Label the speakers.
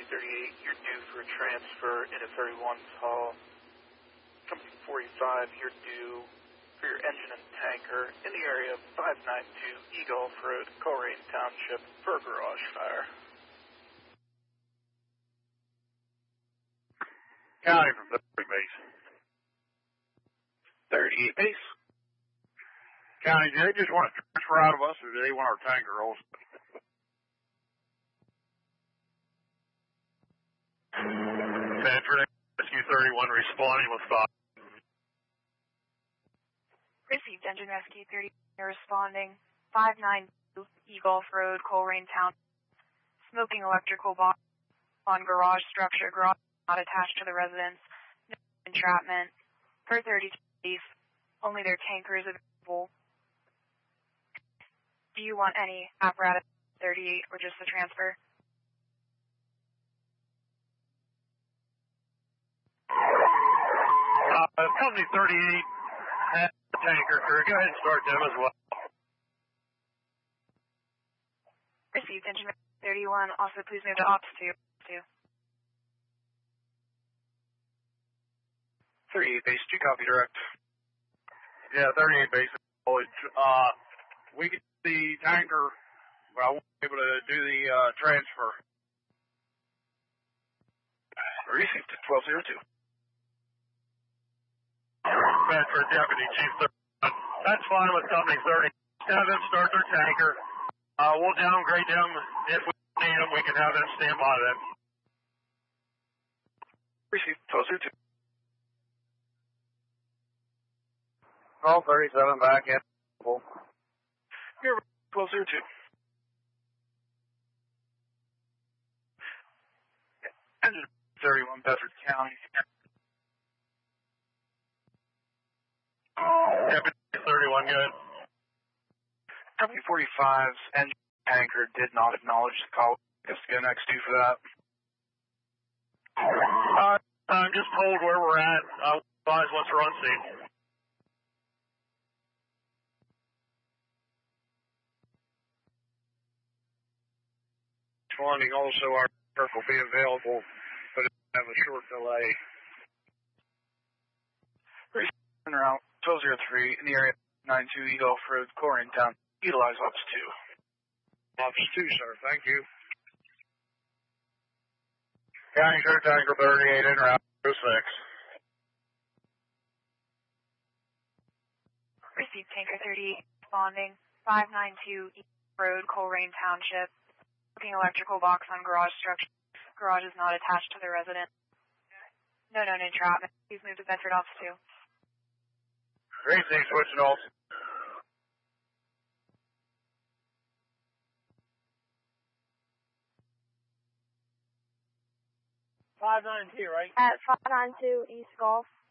Speaker 1: 38, you're due for a transfer into 31's Hall. Company 45, you're due for your engine and tanker in the area of 592 Eagle Road, Coleraine Township, for a garage fire.
Speaker 2: County from 30 base.
Speaker 1: 38 base.
Speaker 2: County, do they just want to transfer out of us, or do they want our tanker also? Bedford, Rescue 31 responding with 5.
Speaker 3: Received Engine Rescue 30 responding. 592 Eagle Road, Coleraine Town. Smoking electrical box on garage structure. Garage not attached to the residence. No entrapment. Per 32 base. Only their tanker is available. Do you want any apparatus 38 or just the transfer?
Speaker 2: Company 38 has the tanker crew. Go ahead and start them as well.
Speaker 3: Received Engine 31. Also, please move to Ops 2.
Speaker 1: 38 base, do copy direct.
Speaker 2: Yeah, 38 base. We can the tanker, but I won't be able to do the transfer.
Speaker 1: Received 1202.
Speaker 2: Bedford Deputy Chief 31. That's fine with Company 30. Have them start their tanker. We'll downgrade them. If we need them, we can have them stand by them.
Speaker 1: Received 1202.
Speaker 2: All 37 back in.
Speaker 1: Here, 1202. Engine 31, Bedford County.
Speaker 2: Deputy 31, good.
Speaker 1: Company 45's engine tanker did not acknowledge the call. Guess to go next due for that.
Speaker 2: I'm just told where we're at. Advise once we're on scene. Responding also, our truck will be available, but it will have a short delay.
Speaker 1: En route 1203 in the area 92 Eagle Road, Coleraine Town. Utilize Ops 2.
Speaker 2: Ops 2, sir. Thank you. County Crew Tanker 38 en route 06.
Speaker 3: Received Tanker 38 responding. 592 Eagle Road, Coleraine Township. Smoking electrical box on garage structure. Garage is not attached to the resident. No known entrapment. Please move to Bedford Ops 2.
Speaker 2: Racing switching off. 592, right?
Speaker 4: At 592 East Golf.